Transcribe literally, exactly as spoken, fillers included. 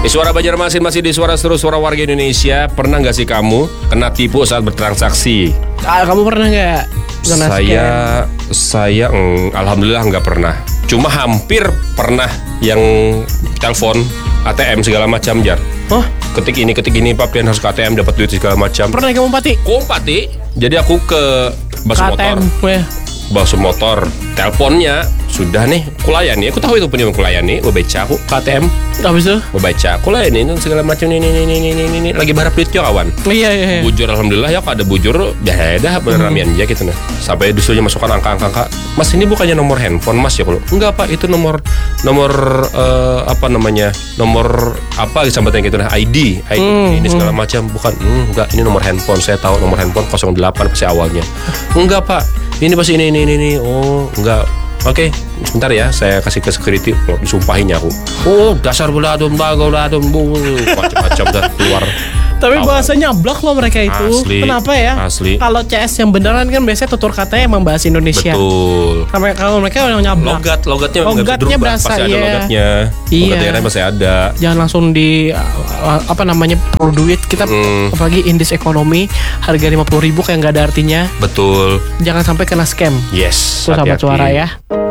Di Suara Banjarmasin masih di Suara Seru Suara Warga Indonesia. Pernah nggak sih kamu kena tipu saat bertransaksi? Ah, kamu pernah nggak? Kena Saya, scam? saya, mm, alhamdulillah nggak pernah. Cuma hampir pernah yang telepon A T M segala macam, Jar. Oh, Ketik ini, ketik ini, Pak, kalian harus ke A T M dapat duit segala macam. pernah kamu Pati? Kompati. Jadi aku ke bus K T motor. M, ya. Bus motor. Teleponnya sudah nih, kulayani. Aku tahu itu punya kulayani. Gue baca aku K T M. Habis itu? Gue baca, aku layani ini segala macam ini ini ini ini ini lagi barap duit yo kawan. Iya, iya, iya. Bujur alhamdulillah ya, ada bujur ya dah bener ramian aja gitu nah. Sampai disuruhnya masukkan angka-angka, Kak. Mas ini bukannya nomor handphone Mas ya kalau? Enggak Pak, itu nomor nomor eh, apa namanya? Nomor apa sambatnya gitu nah, I D, I D Hmm, ini segala macam. Bukan, hmm, enggak, ini nomor handphone. Saya tahu nomor handphone nol delapan pasti awalnya. Enggak Pak, ini pasti ini ini ini, ini. Oh, enggak. Oke, sebentar ya, saya kasih ke security. Oh, disumpahinnya aku. Oh, dasar beladun bago beladun bu, macam-macam dah keluar. Tapi Awal. bahasanya nyablak loh mereka itu. Asli, Kenapa ya? asli. Kalau C S yang beneran kan biasanya tutur katanya emang bahasa Indonesia. Betul. Sampai kalau mereka yang nyablak. Logat, logatnya nggak bisa Logatnya dirubah. berasa, Pasti ada iya. logatnya. Iya. Logat daerahnya pasti ada. Jangan langsung di uh, apa namanya perlu duit kita Hmm. apalagi indeks ekonomi harga lima puluh ribu kayak nggak ada artinya. Betul. Jangan sampai kena scam. Yes. Tuh sahabat hati-hati. suara ya.